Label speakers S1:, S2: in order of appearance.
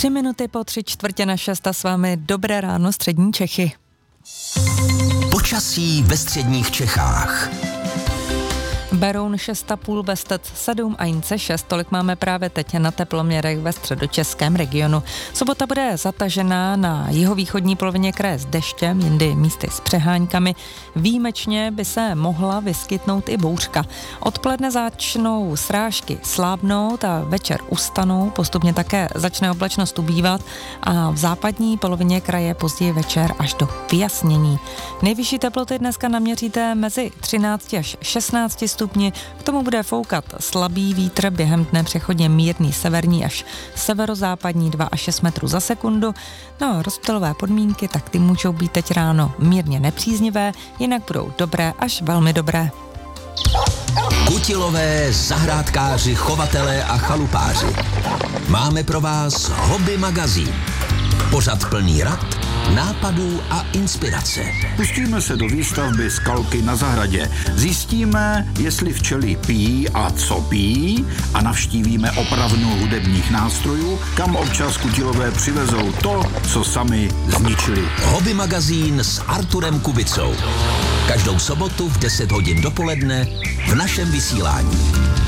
S1: 3 minuty po 3/4 a s vámi dobré ráno, střední Čechy.
S2: Počasí ve středních Čechách.
S1: Beroun 6,5, Bestec 7 a Jince 6, tolik máme právě teď na teploměrech ve středočeském regionu. Sobota bude zatažená na jihovýchodní polovině kraje s deštěm, jindy místy s přeháňkami. Výjimečně by se mohla vyskytnout i bouřka. Odpoledne začnou srážky slábnout a večer ustanou, postupně také začne oblačnost ubývat a v západní polovině kraje později večer až do vyjasnění. Nejvyšší teploty dneska naměříte mezi 13 až 16 stupni, k tomu bude foukat slabý vítr, během dne přechodně mírný severní až severozápadní 2 až 6 metrů za sekundu. No, rozptylové podmínky, tak ty můžou být teď ráno mírně nepříznivé, jinak budou dobré až velmi dobré.
S2: Kutilové, zahrádkáři, chovatelé a chalupáři. Máme pro vás Hobby magazín. Pořad plný rad, nápadů a inspirace.
S3: Pustíme se do výstavby skalky na zahradě. Zjistíme, jestli včely pijí a co pijí a navštívíme opravnu hudebních nástrojů, kam občas kutilové přivezou to, co sami zničili.
S2: Hobby magazín s Arturem Kubicou. Každou sobotu v 10 hodin dopoledne v našem vysílání.